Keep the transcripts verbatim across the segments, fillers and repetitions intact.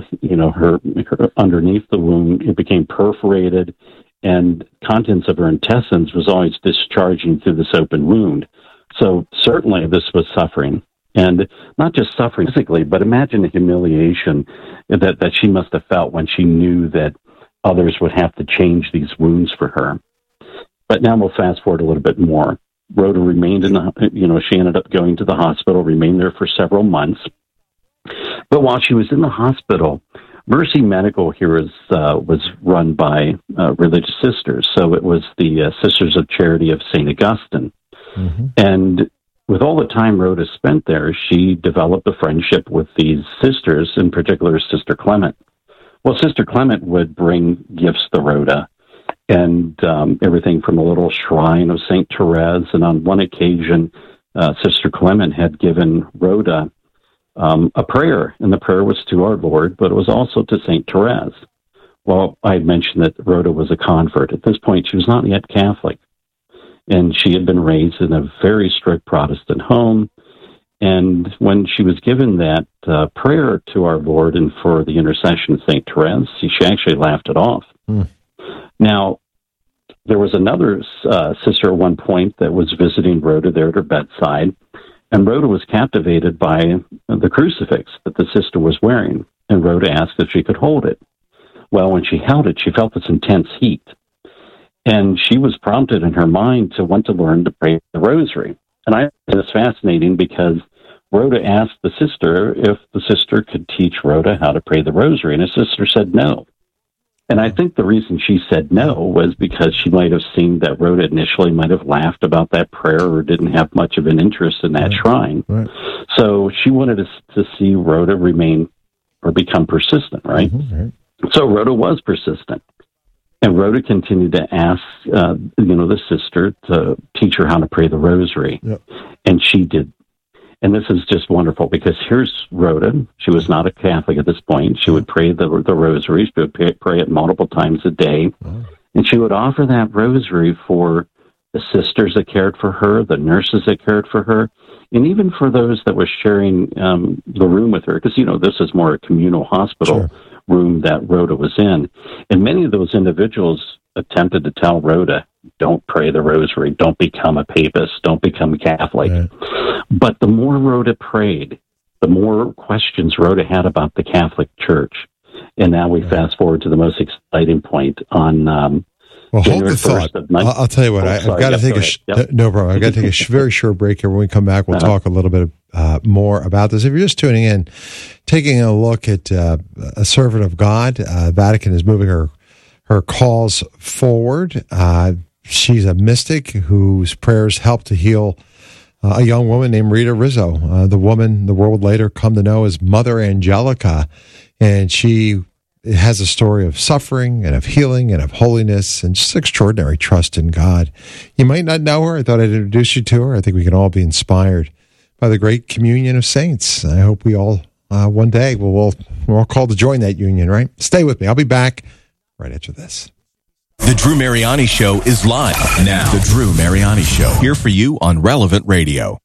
you know, her, her underneath the wound, it became perforated, and contents of her intestines was always discharging through this open wound. So certainly this was suffering, and not just suffering physically, but imagine the humiliation that, that she must have felt when she knew that others would have to change these wounds for her. But now we'll fast forward a little bit more. Rhoda remained in the, you know, she ended up going to the hospital, remained there for several months. But while she was in the hospital, Mercy Medical here is, uh, was run by uh, religious sisters. So it was the uh, Sisters of Charity of Saint Augustine. Mm-hmm. And with all the time Rhoda spent there, she developed a friendship with these sisters, in particular Sister Clement. Well, Sister Clement would bring gifts to Rhoda, and um, everything from a little shrine of Saint Therese. And on one occasion, uh, Sister Clement had given Rhoda um, a prayer, and the prayer was to our Lord, but it was also to Saint Therese. Well, I had mentioned that Rhoda was a convert. At this point, she was not yet Catholic, and she had been raised in a very strict Protestant home. And when she was given that uh, prayer to our Lord and for the intercession of Saint Therese, she actually laughed it off. Mm. Now, there was another uh, sister at one point that was visiting Rhoda there at her bedside, and Rhoda was captivated by the crucifix that the sister was wearing, and Rhoda asked if she could hold it. Well, when she held it, she felt this intense heat, and she was prompted in her mind to want to learn to pray the rosary. And I find this fascinating because Rhoda asked the sister if the sister could teach Rhoda how to pray the rosary, and the sister said no. And I think the reason she said no was because she might have seen that Rhoda initially might have laughed about that prayer or didn't have much of an interest in that right. shrine. Right. So she wanted to, to see Rhoda remain or become persistent, right? Mm-hmm, right? So Rhoda was persistent. And Rhoda continued to ask, uh, you know, the sister to teach her how to pray the rosary. Yep. And she did. And this is just wonderful because here's Rhoda. She was not a Catholic at this point. She would pray the, the rosary. She would pray, pray it multiple times a day. Oh. And she would offer that rosary for the sisters that cared for her, the nurses that cared for her, and even for those that were sharing um, the room with her. Because, you know, this is more a communal hospital. Sure. Room that Rhoda was in. And many of those individuals attempted to tell Rhoda, don't pray the rosary, don't become a papist, don't become a Catholic. Right. But the more Rhoda prayed, the more questions Rhoda had about the Catholic Church. And now we right. fast forward to the most exciting point on um, well, hold the thought. I'll, I'll tell you what, oh, I, I've got to take a sh- yep. no problem. I've got to take a sh- very short break here. When we come back, we'll uh-huh. talk a little bit uh, more about this. If you're just tuning in, taking a look at uh, a servant of God, uh, Vatican is moving her her cause forward. Uh, she's a mystic whose prayers helped to heal uh, a young woman named Rita Rizzo, uh, the woman the world would later come to know as Mother Angelica, and she It has a story of suffering and of healing and of holiness and just extraordinary trust in God. You might not know her. I thought I'd introduce you to her. I think we can all be inspired by the great communion of saints. I hope we all, uh, one day, we'll, we'll, we're all called to join that union, right? Stay with me. I'll be back right after this. The Drew Mariani Show is live now. The Drew Mariani Show, here for you on Relevant Radio.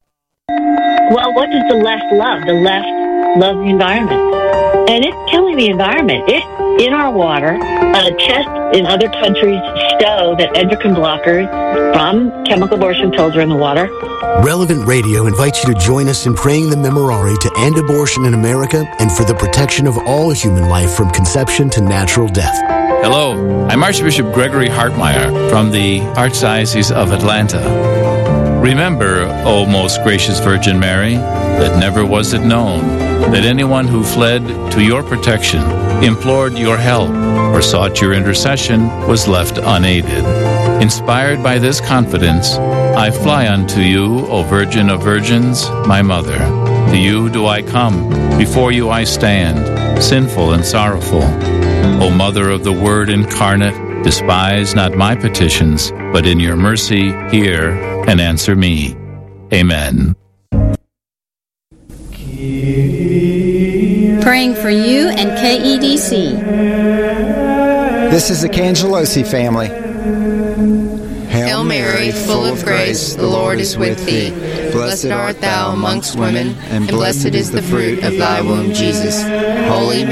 Well, what does the left love? The left loves the environment. And it's killing the environment. It's in our water. Uh, tests in other countries show that endocrine blockers from chemical abortion pills are in the water. Relevant Radio invites you to join us in praying the Memorare to end abortion in America and for the protection of all human life from conception to natural death. Hello, I'm Archbishop Gregory Hartmeyer from the Archdiocese of Atlanta. Remember, O most gracious Virgin Mary, that never was it known that anyone who fled to your protection, implored your help, or sought your intercession was left unaided. Inspired by this confidence, I fly unto you, O Virgin of Virgins, my Mother. To you do I come, before you I stand, sinful and sorrowful. O Mother of the Word incarnate, despise not my petitions, but in your mercy hear and answer me. Amen. Praying for you and K E D C. This is the Cangelosi family. Hail Mary, full of grace, the Lord is with thee. Blessed art thou amongst women, and blessed is the fruit of thy womb, Jesus. Holy Mary,